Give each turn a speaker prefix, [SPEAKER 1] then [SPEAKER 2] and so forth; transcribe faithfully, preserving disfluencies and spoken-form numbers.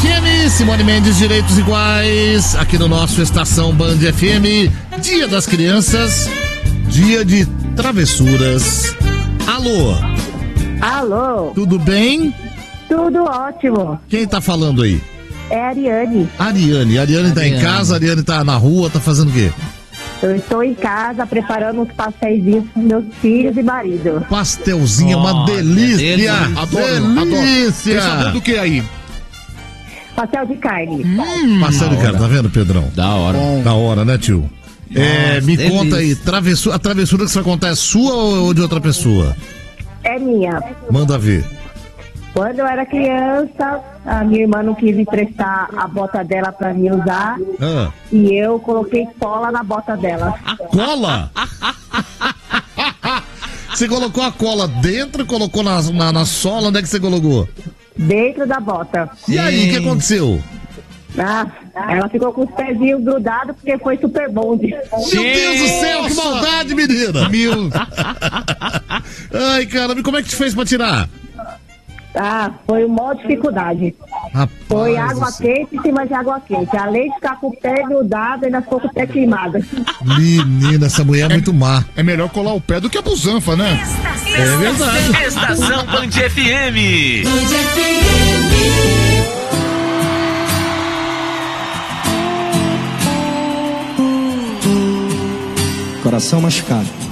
[SPEAKER 1] F M, Simone Mendes, Direitos Iguais, aqui no nosso Estação Band F M, Dia das Crianças, dia de travessuras. Alô?
[SPEAKER 2] Alô?
[SPEAKER 1] Tudo bem?
[SPEAKER 2] Tudo ótimo.
[SPEAKER 1] Quem tá falando aí?
[SPEAKER 2] É a Ariane.
[SPEAKER 1] Ariane. Ariane tá em casa, Ariane tá na rua, tá fazendo o quê?
[SPEAKER 2] Eu estou em casa preparando uns pastéis com meus filhos e marido.
[SPEAKER 1] Pastelzinho, oh, uma delícia!
[SPEAKER 3] Adoro,
[SPEAKER 1] delícia!
[SPEAKER 3] Adoro. Tem sabor do que aí?
[SPEAKER 2] Pastel de carne.
[SPEAKER 1] Hum, pastel de carne, tá vendo, Pedrão?
[SPEAKER 4] Da hora.
[SPEAKER 1] Bom. Da hora, né, tio? Nossa, é, me delícia. Conta aí, travessura, a travessura que você vai contar é sua ou de outra pessoa?
[SPEAKER 2] É minha.
[SPEAKER 1] Manda ver.
[SPEAKER 2] Quando eu era criança, a minha irmã não quis emprestar a bota dela pra mim usar. Ah. E eu coloquei cola na bota dela.
[SPEAKER 1] Cola? Você colocou a cola dentro, colocou na, na, na sola, onde é que você colocou?
[SPEAKER 2] Dentro da bota.
[SPEAKER 1] E aí, o que aconteceu?
[SPEAKER 2] Ah, ela ficou com os pezinhos grudados porque foi super bonde.
[SPEAKER 1] Meu Deus do céu, que maldade, menina! Meu... Ai, caramba, como é que te fez pra tirar?
[SPEAKER 2] Ah, foi uma maior dificuldade.
[SPEAKER 1] Rapaz,
[SPEAKER 2] foi água quente em cima de água quente. Além de ficar com o pé grudado, ainda ficou com o pé queimado.
[SPEAKER 1] Menina, essa mulher é muito má.
[SPEAKER 3] É melhor colar o pé do que a busanfa, né?
[SPEAKER 5] Estação,
[SPEAKER 1] é verdade.
[SPEAKER 5] Estação Band F M. Band F
[SPEAKER 6] M. Coração machucado.